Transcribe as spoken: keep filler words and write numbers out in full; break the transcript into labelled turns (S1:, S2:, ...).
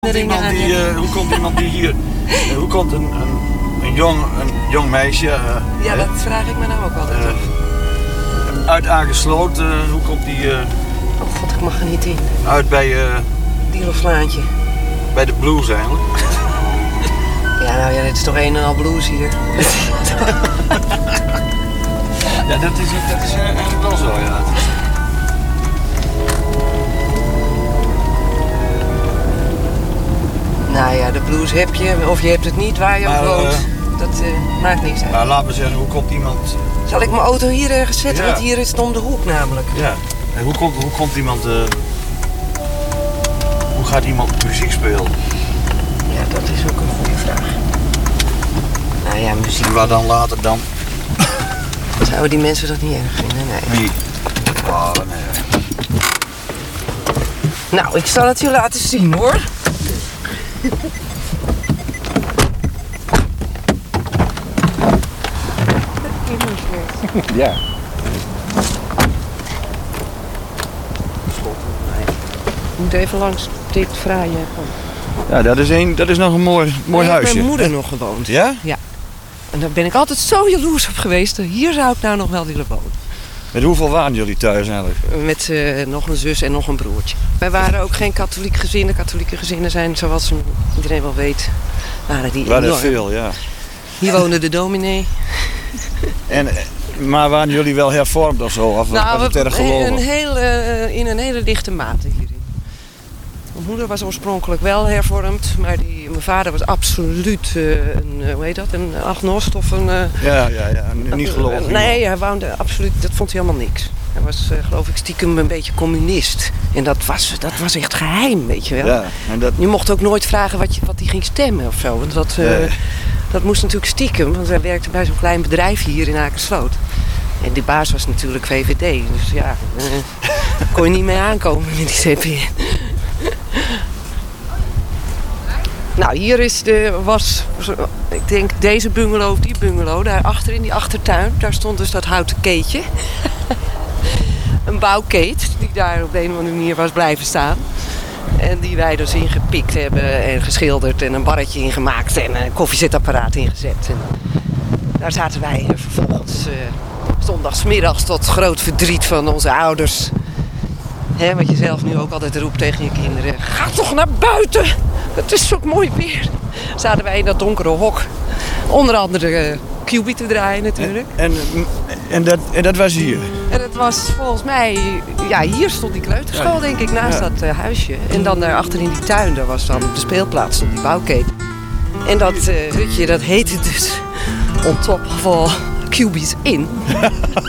S1: Komt iemand die, uh, hoe komt iemand die hier, uh, hoe komt een, een, een, jong, een jong meisje, uh,
S2: ja, dat uh, vraag ik me nou ook altijd uh, af.
S1: Uit Akersloot, uh, hoe komt die? Uh,
S2: oh god, ik mag er niet in.
S1: Uit bij uh,
S2: Dierenflaantje.
S1: Bij de blues eigenlijk.
S2: Ja, nou ja, dit is toch een en al blues hier.
S1: Ja, dat is, dat is eigenlijk wel zo, ja.
S2: Nou ja, de blues heb je, of je hebt het niet waar je op woont. Uh, dat uh, maakt niks uit.
S1: Nou, laten we zeggen, hoe komt iemand...
S2: Zal ik mijn auto hier ergens zetten?
S1: Ja.
S2: Want hier is het om de hoek namelijk.
S1: Ja, en hoe komt, hoe komt iemand... Uh, hoe gaat iemand muziek spelen?
S2: Ja, dat is ook een goede vraag. Nou ja, muziek...
S1: En waar dan later dan?
S2: Zouden die mensen dat niet erg vinden? Nee.
S1: Wie? Oh, nee.
S2: Nou, ik zal het je laten zien hoor.
S1: Ja.
S2: Ik moet even langs dit fraaie.
S1: Ja, dat is, een, dat is nog een mooi, mooi
S2: daar
S1: huisje.
S2: heeft mijn moeder nog gewoond.
S1: Ja?
S2: Ja. En daar ben ik altijd zo jaloers op geweest. Hier zou ik nou nog wel willen wonen.
S1: Met hoeveel waren jullie thuis eigenlijk?
S2: Met uh, nog een zus en nog een broertje. Wij waren ook geen katholiek gezinnen. Katholieke gezinnen zijn, zoals iedereen wel weet, waren die
S1: waren er
S2: enorm.
S1: veel, ja.
S2: Hier woonde de dominee.
S1: En, maar waren jullie wel hervormd of zo? Of
S2: nou,
S1: was het erg gelovig?
S2: Een heel, uh, in een hele lichte mate hierin. Mijn moeder was oorspronkelijk wel hervormd, maar die, mijn vader was absoluut uh, een, uh, hoe heet dat, een agnost of een... Uh,
S1: ja, ja, ja, niet gelovig.
S2: Uh, nee, hij woonde absoluut, dat vond hij helemaal niks. Hij was, uh, geloof ik, stiekem een beetje communist. En dat was, dat was echt geheim, weet je wel.
S1: Ja, en dat...
S2: Je mocht ook nooit vragen wat, je, wat hij ging stemmen of zo. Want dat, uh, nee. dat moest natuurlijk stiekem, want hij werkte bij zo'n klein bedrijf hier in Akersloot. En die baas was natuurlijk V V D, dus ja, uh, kon je niet mee aankomen met die C P N. Nou, hier is de, was, ik denk deze bungalow of die bungalow, daar achter in die achtertuin, daar stond dus dat houten keetje. Een bouwkeet die daar op de een of andere manier was blijven staan. En die wij dus ingepikt hebben en geschilderd en een barretje ingemaakt en een koffiezetapparaat ingezet. En daar zaten wij vervolgens uh, zondagsmiddags tot groot verdriet van onze ouders. Hè, wat je zelf nu ook altijd roept tegen je kinderen. Ga toch naar buiten! Het is zo mooi weer. Zaten wij in dat donkere hok. Onder andere uh, Q B te draaien natuurlijk.
S1: En, en, en, dat, en dat was hier?
S2: En dat was volgens mij... Ja, hier stond die kleuterschool, ja, denk ik, naast ja. dat uh, huisje. En dan daar achter in die tuin, daar was dan op de speelplaats, stond die bouwkeet. En dat uh, hutje, dat heette dus On Top of All Q B's In.